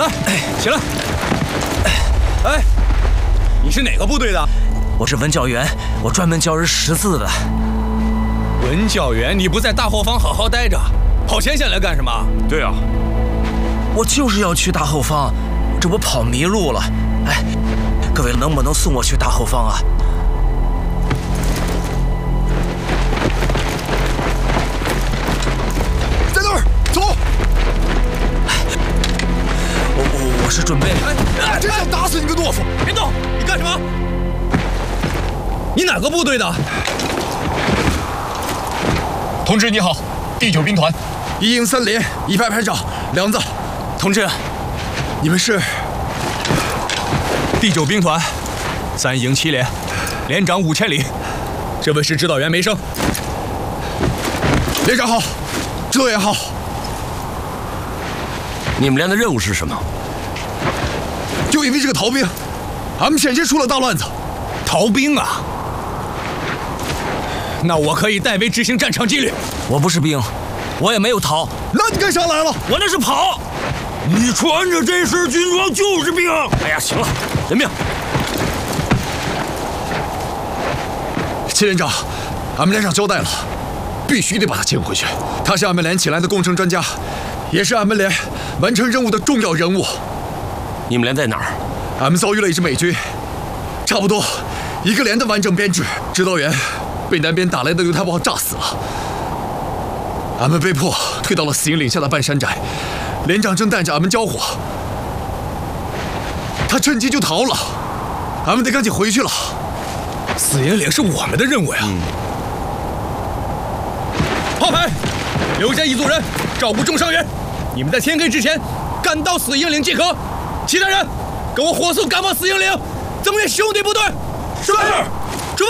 来，起来。哎，你是哪个部队的？ 我是文教员，我专门教人识字的。 文教员，你不在大后方好好待着，跑前线来干什么？ 对啊， 我就是要去大后方，这不跑迷路了。哎，各位能不能送我去大后方啊？ 在那儿，走！ 我是准备…… 哎，真想打死你个懦夫！ 别动！你干什么？你哪个部队的？ 同志你好，第9兵团 1营3连1排排长梁子。 同志， 你们是？ 第9兵团3营7连，连长5千里。这位是指导员梅生。 连长好，指导员好。 你们连的任务是什么？ 就因为这个逃兵，俺们险些出了大乱子。 逃兵啊？那我可以代为执行战场纪律。 我不是兵，我也没有逃。 那你干啥来了？ 我那是跑。 你穿着这身军装就是兵。 哎呀，行了，人命。 祁连长，俺们连长交代了，必须得把他请回去。他是俺们连请来的工程专家，也是俺们连完成任务的重要人物。 你们连在哪儿？ 俺们遭遇了一支美军，差不多1个连的完整编制。指导员被南边打来的榴弹炮炸死了，俺们被迫退到了4营岭下的半山寨。连长正带着俺们交火，他趁机就逃了，俺们得赶紧回去了。 4营岭是我们的任务呀。炮排，留下1组人照顾重伤员。你们在天黑之前赶到4营岭即可。其他人，跟我火速赶往4营岭，增援兄弟部队。 是。